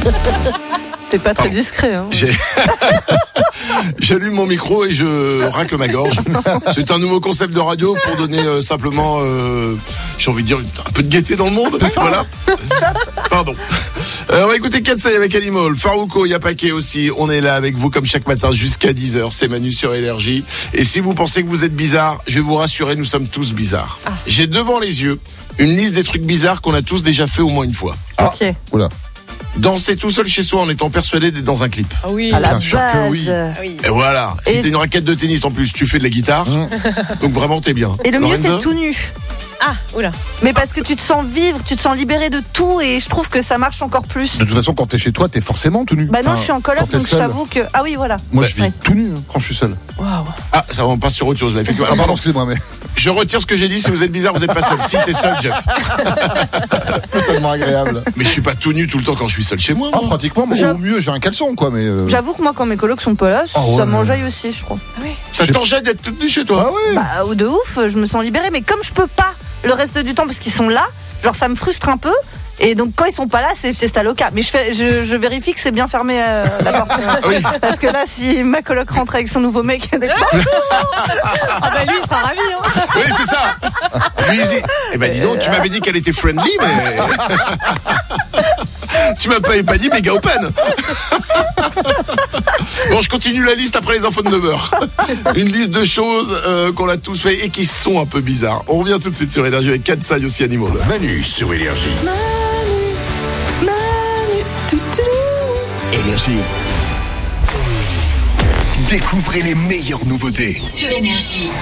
T'es pas très discret, hein. J'allume mon micro et je racle ma gorge. C'est un nouveau concept de radio pour donner simplement, j'ai envie de dire, un peu de gaieté dans le monde. Voilà. Pardon. On va écouter Katsai avec Animal. Farouko, Yapake aussi. On est là avec vous comme chaque matin jusqu'à 10h. C'est Manu sur Énergie. Et si vous pensez que vous êtes bizarre, je vais vous rassurer, nous sommes tous bizarres. J'ai devant les yeux une liste des trucs bizarres qu'on a tous déjà fait au moins une fois. Ok. Oula. Danser tout seul chez soi en étant persuadé d'être dans un clip. Ah oui. À la Bien base. sûr que oui. Oui. Et voilà. Si Et- t'as une raquette de tennis en plus, tu fais de la guitare. Donc vraiment, t'es bien. Et le mieux, Lorenza c'est tout nu. Ah, oula. Mais parce que tu te sens vivre, tu te sens libéré de tout et je trouve que ça marche encore plus. De toute façon, quand t'es chez toi, t'es forcément tout nu. Bah non, Enfin, je suis en quand coloc, t'es donc je seul. t'avoue que... Ah oui, voilà. Moi, je vis Ouais. tout nu quand je suis seul. Waouh. Ah, ça va, on passe sur autre chose là. Effectivement. Ah, pardon, excusez-moi, mais Je retire ce que j'ai dit. Si vous êtes bizarre, vous êtes pas seul. Si t'es seul, Jeff. c'est tellement agréable. Mais je suis pas tout nu tout le temps quand je suis seul chez moi. Ah, moi. pratiquement, mais au mieux, j'ai un caleçon, quoi, mais. J'avoue que moi, quand mes colocs sont pas là, Ah ouais. ça m'enjaille aussi, je crois. Ça t'enjaille d'être tout nu chez toi. Ah ouais. Bah, de ouf, je me sens libérée. Mais comme je peux pas le reste du temps parce qu'ils sont là, genre ça me frustre un peu. Et donc quand ils sont pas là, c'est fiesta loca. Mais je vérifie que c'est bien fermé la porte. oui. Parce que là, si ma coloc rentre avec son nouveau mec, Ah bah lui, il sera ravi. Hein. Oui, c'est ça. Lui, il dit, eh ben dis donc, tu m'avais dit qu'elle était friendly, mais tu m'as pas dit méga open. Bon, je continue la liste après les infos de 9h. Une liste de choses qu'on a tous fait et qui sont un peu bizarres. On revient tout de suite sur Énergie avec Katsai aussi Animal. Manu sur Énergie. Énergie. Découvrez les meilleures nouveautés. Sur Énergie.